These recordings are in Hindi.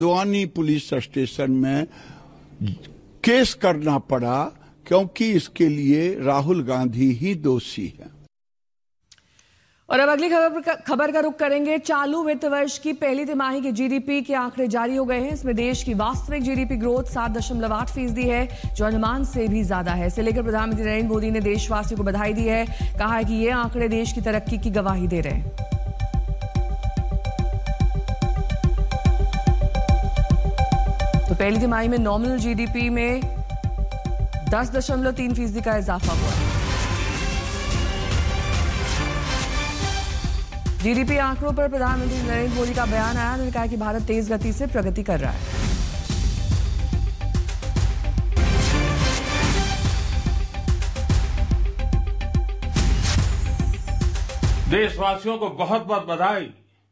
हल्द्वानी पुलिस स्टेशन में केस करना पड़ा क्योंकि इसके लिए राहुल गांधी ही दोषी है। और अब अगली खबर का रुख करेंगे। चालू वित्त वर्ष की पहली तिमाही के जीडीपी के आंकड़े जारी हो गए हैं। इसमें देश की वास्तविक जीडीपी ग्रोथ 7.8% है, जो अनुमान से भी ज्यादा है। इसे लेकर प्रधानमंत्री नरेंद्र मोदी ने देशवासियों को बधाई दी है। कहा है कि ये आंकड़े देश की तरक्की की गवाही दे रहे हैं। तो पहली तिमाही में नॉमिनल जीडीपी में 10.3% का इजाफा हुआ। जीडीपी आंकड़ों पर प्रधानमंत्री नरेंद्र मोदी का बयान आया। उन्होंने कहा कि भारत तेज गति से प्रगति कर रहा है। देशवासियों को बहुत बहुत बधाई।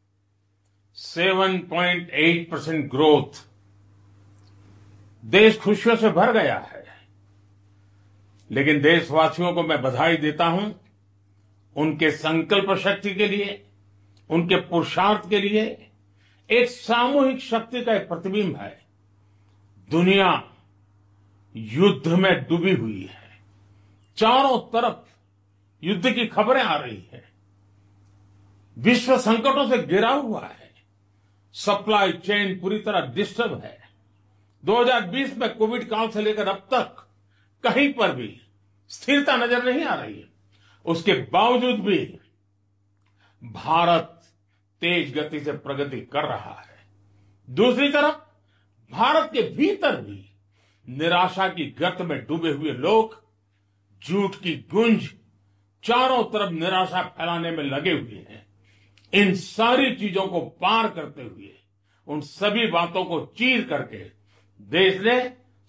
7.8% ग्रोथ, देश खुशियों से भर गया है। लेकिन देशवासियों को मैं बधाई देता हूं उनके संकल्प शक्ति के लिए, उनके पुरुषार्थ के लिए। एक सामूहिक शक्ति का एक प्रतिबिंब है। दुनिया युद्ध में डूबी हुई है, चारों तरफ युद्ध की खबरें आ रही है, विश्व संकटों से घिरा हुआ है, सप्लाई चेन पूरी तरह डिस्टर्ब है। 2020 में कोविड काल से लेकर अब तक कहीं पर भी स्थिरता नजर नहीं आ रही है। उसके बावजूद भी भारत तेज गति से प्रगति कर रहा है। दूसरी तरफ भारत के भीतर भी निराशा की गर्त में डूबे हुए लोग, झूठ की गूंज चारों तरफ निराशा फैलाने में लगे हुए हैं। इन सारी चीजों को पार करते हुए, उन सभी बातों को चीर करके देश ने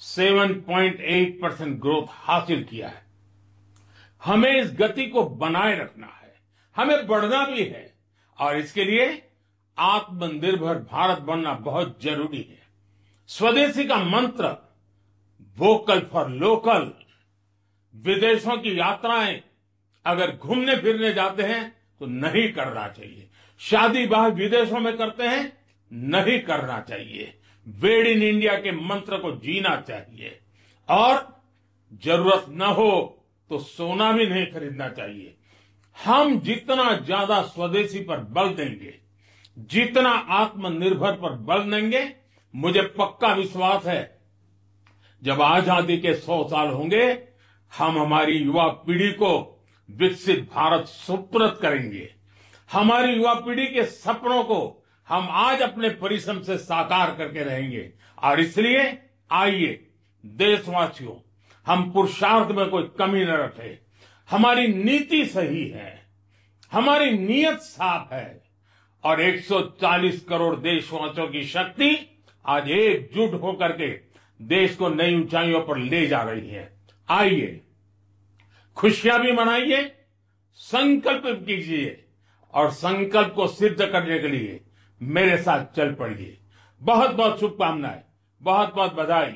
7.8% ग्रोथ हासिल किया है। हमें इस गति को बनाए रखना है, हमें बढ़ना भी है, और इसके लिए आत्मनिर्भर भारत बनना बहुत जरूरी है। स्वदेशी का मंत्र, वोकल फॉर लोकल। विदेशों की यात्राएं अगर घूमने फिरने जाते हैं तो नहीं करना चाहिए। शादी ब्याह विदेशों में करते हैं, नहीं करना चाहिए। मेड इन इंडिया के मंत्र को जीना चाहिए। और जरूरत न हो तो सोना भी नहीं खरीदना चाहिए। हम जितना ज्यादा स्वदेशी पर बल देंगे, जितना आत्मनिर्भर पर बल देंगे, मुझे पक्का विश्वास है जब आजादी के 100 साल होंगे, हम हमारी युवा पीढ़ी को विकसित भारत सुपुर्द करेंगे। हमारी युवा पीढ़ी के सपनों को हम आज अपने परिश्रम से साकार करके रहेंगे। और इसलिए आइए देशवासियों, हम पुरुषार्थ में कोई कमी न रखें। हमारी नीति सही है, हमारी नीयत साफ है, और 140 करोड़ देशवासियों की शक्ति आज एकजुट होकर के देश को नई ऊंचाइयों पर ले जा रही है। आइए खुशियां भी मनाइए, संकल्प कीजिए, और संकल्प को सिद्ध करने के लिए मेरे साथ चल पड़िए। बहुत बहुत शुभकामनाएं, बहुत बहुत बधाई।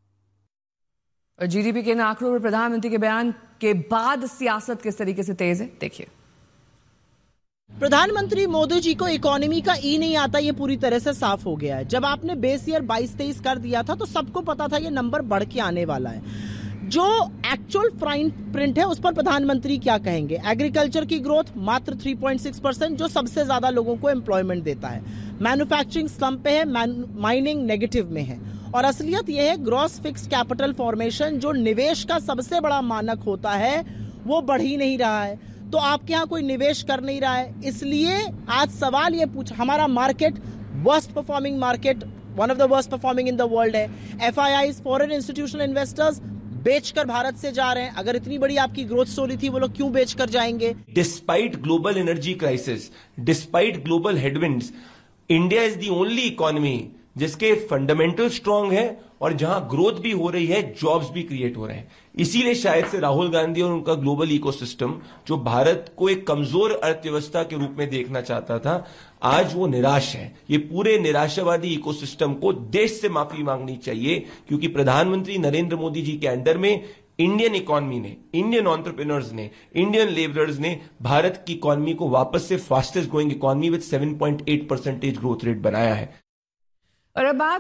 जीडीपी के इन आंकड़ों पर प्रधानमंत्री के बयान के बाद सियासत किस तरीके से तेज है, देखिए। प्रधानमंत्री मोदी जी को इकोनॉमी का ई नहीं आता, ये पूरी तरह से साफ हो गया है। जब आपने बेस ईयर 22-23 कर दिया था तो सबको पता था ये नंबर बढ़ के आने वाला है। जो एक्चुअल फाइन प्रिंट है उस पर प्रधानमंत्री क्या कहेंगे? एग्रीकल्चर की ग्रोथ मात्र 3.6%, जो सबसे ज्यादा लोगों को एम्प्लॉयमेंट देता है। मैन्युफैक्चरिंग स्लम्प पे है, माइनिंग नेगेटिव में है। और असलियत यह है ग्रॉस फिक्स्ड कैपिटल फॉर्मेशन, जो निवेश का सबसे बड़ा मानक होता है, वो बढ़ ही नहीं रहा है। तो आपके यहाँ कोई निवेश कर नहीं रहा है। इसलिए आज सवाल ये पूछा, हमारा market worst performing market, one of the worst performing in the world है। FIIs, फॉरेन इंस्टीट्यूशनल इन्वेस्टर्स बेचकर भारत से जा रहे हैं। अगर इतनी बड़ी आपकी ग्रोथ स्टोरी थी, वो लोग क्यों बेचकर जाएंगे? Despite global energy crisis, despite global headwinds, India is the only economy जिसके फंडामेंटल स्ट्रांग है और जहां ग्रोथ भी हो रही है, जॉब्स भी क्रिएट हो रहे हैं। इसीलिए शायद से राहुल गांधी और उनका ग्लोबल इकोसिस्टम, जो भारत को एक कमजोर अर्थव्यवस्था के रूप में देखना चाहता था, आज वो निराश है। ये पूरे निराशावादी इकोसिस्टम को देश से माफी मांगनी चाहिए, क्योंकि प्रधानमंत्री नरेंद्र मोदी जी के अंडर में इंडियन इकोनॉमी ने, इंडियन एंटरप्रेन्योर्स ने, इंडियन लेबरर्स ने भारत की इकोनॉमी को वापस से fastest growing economy with 7.8% growth rate बनाया है। और अब बात